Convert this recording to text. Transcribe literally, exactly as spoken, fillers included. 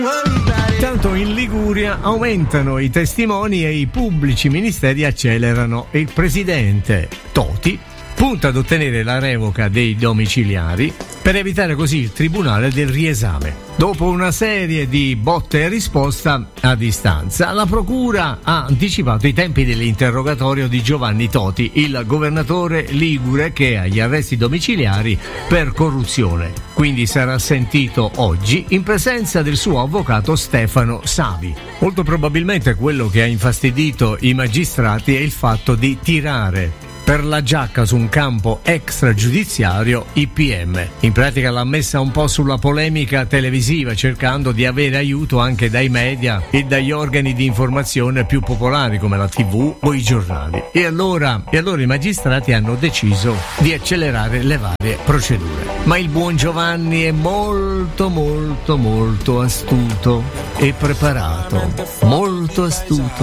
Tanto in Liguria aumentano i testimoni e i pubblici ministeri accelerano. Il presidente Toti punta ad ottenere la revoca dei domiciliari per evitare così il tribunale del riesame. Dopo una serie di botte e risposta a distanza, la procura ha anticipato i tempi dell'interrogatorio di Giovanni Toti, il governatore ligure che ha gli arresti domiciliari per corruzione. Quindi sarà sentito oggi in presenza del suo avvocato Stefano Savi. Molto probabilmente quello che ha infastidito i magistrati è il fatto di tirare per la giacca su un campo extragiudiziario I P M. In pratica l'ha messa un po' sulla polemica televisiva, cercando di avere aiuto anche dai media e dagli organi di informazione più popolari come la tivù o i giornali. E allora, e allora i magistrati hanno deciso di accelerare le varie procedure. Ma il buon Giovanni è molto molto molto astuto e preparato, molto astuto